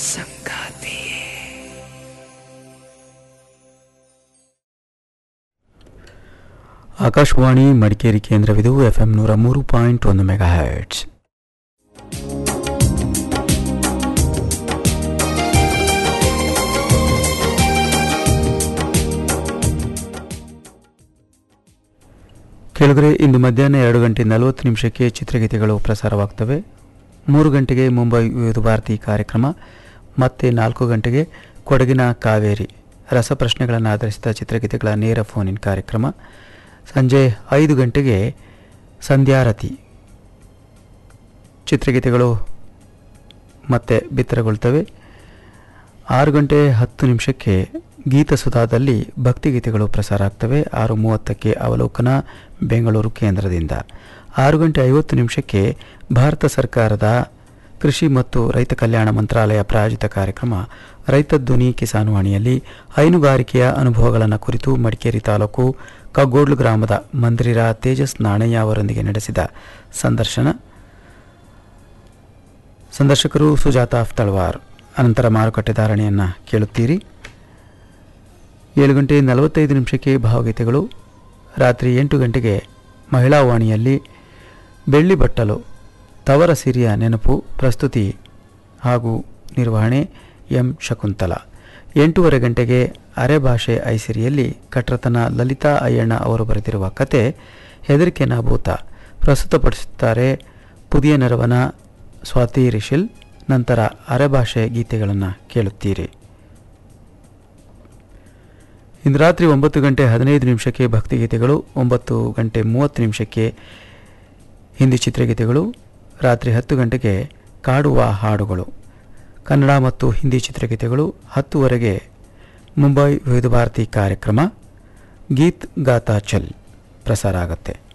ಸಂಗಾತಿಯೇ. Akashvani Madikeri ಕೇಂದ್ರವಿದು FM 103.1 megahertz. ಕೇಳಿದರೆ ಇಂದು ಮಧ್ಯಾಹ್ನ 2 ಗಂಟೆ 40 ನಿಮಿಷಕ್ಕೆ ಚಿತ್ರಗೀತೆಗಳು ಪ್ರಸಾರವಾಗ್ತವೆ. 3 ಗಂಟೆಗೆ ಮುಂಬೈ ವಿವಿಧ ಭಾರತಿ ಕಾರ್ಯಕ್ರಮ, ಮತ್ತೆ 4 ಗಂಟೆಗೆ ಕೊಡಗಿನ ಕಾವೇರಿ ರಸಪ್ರಶ್ನೆಗಳನ್ನು ಆಧರಿಸಿದ ಚಿತ್ರಗೀತೆಗಳ ನೇರ ಫೋನ್ ಇನ್ ಕಾರ್ಯಕ್ರಮ. ಸಂಜೆ 5 ಗಂಟೆಗೆ ಸಂಧ್ಯಾರತಿ ಚಿತ್ರಗೀತೆಗಳು ಮತ್ತೆ ಬಿತ್ತರಗೊಳ್ತವೆ. 6 ಗಂಟೆ 10 ನಿಮಿಷಕ್ಕೆ ಗೀತಸುಧಾದಲ್ಲಿ ಭಕ್ತಿಗೀತೆಗಳು ಪ್ರಸಾರ ಆಗ್ತವೆ. 6:30ಕ್ಕೆ ಅವಲೋಕನ ಬೆಂಗಳೂರು ಕೇಂದ್ರದಿಂದ. 6 ಗಂಟೆ 50 ನಿಮಿಷಕ್ಕೆ ಭಾರತ ಸರ್ಕಾರದ ಕೃಷಿ ಮತ್ತು ರೈತ ಕಲ್ಯಾಣ ಮಂತ್ರಾಲಯ ಪ್ರಾಯೋಜಿತ ಕಾರ್ಯಕ್ರಮ ರೈತ ಧ್ವನಿ ಕಿಸಾನ್ ವಾಣಿಯಲ್ಲಿ ಹೈನುಗಾರಿಕೆಯ ಅನುಭವಗಳನ್ನು ಕುರಿತು ಮಡಿಕೇರಿ ತಾಲೂಕು ಕಗ್ಗೋಡ್ಲು ಗ್ರಾಮದ ಮಂದಿರ ತೇಜಸ್ ನಾಣಯ್ಯ ಅವರೊಂದಿಗೆ ನಡೆಸಿದ ಸಂದರ್ಶನ. ಸಂದರ್ಶಕರು ಸುಜಾತಾ ತಳವಾರ್. ಅನಂತರ ಮಾರುಕಟ್ಟೆ ಧಾರಣೆಯನ್ನು ಕೇಳುತ್ತೀರಿ. 7 ಗಂಟೆ 45 ನಿಮಿಷಕ್ಕೆ ಭಾವಗೀತೆಗಳು. ರಾತ್ರಿ 8 ಗಂಟೆಗೆ ಮಹಿಳಾ ವಾಣಿಯಲ್ಲಿ ಬೆಳ್ಳಿ ಬಟ್ಟಲು ತವರ ಸಿರಿಯ ನೆನಪು, ಪ್ರಸ್ತುತಿ ಹಾಗೂ ನಿರ್ವಹಣೆ ಎಂ ಶಕುಂತಲಾ. 8:15 ಗಂಟೆಗೆ ಅರೆಭಾಷೆ ಐಸಿರಿಯಲ್ಲಿ ಕಟ್ರತನ ಲಲಿತಾ ಅಯ್ಯಣ್ಣ ಅವರು ಬರೆದಿರುವ ಕತೆ ಹೆದರಿಕೆ ನಾಭೂತ ಪ್ರಸ್ತುತಪಡಿಸುತ್ತಾರೆ ಪುದಿಯ ನೆರವನ ಸ್ವಾತಿ ರಿಶಿಲ್. ನಂತರ ಅರೆಭಾಷೆ ಗೀತೆಗಳನ್ನು ಕೇಳುತ್ತೀರಿ. ಇಂದು ರಾತ್ರಿ 9 ಗಂಟೆ 15 ನಿಮಿಷಕ್ಕೆ ಭಕ್ತಿಗೀತೆಗಳು, 9 ಗಂಟೆ 30 ನಿಮಿಷಕ್ಕೆ ಹಿಂದಿ ಚಿತ್ರಗೀತೆಗಳು, ರಾತ್ರಿ 10 ಗಂಟೆಗೆ ಕಾಡುವ ಹಾಡುಗಳು ಕನ್ನಡ ಮತ್ತು ಹಿಂದಿ ಚಿತ್ರಗೀತೆಗಳು, 10:00ವರೆಗೆ ಮುಂಬೈ ವಿವಿಧ ಭಾರತಿ ಕಾರ್ಯಕ್ರಮ ಗೀತ್ ಗಾತಾ ಚಲ್ ಪ್ರಸಾರ ಆಗುತ್ತೆ.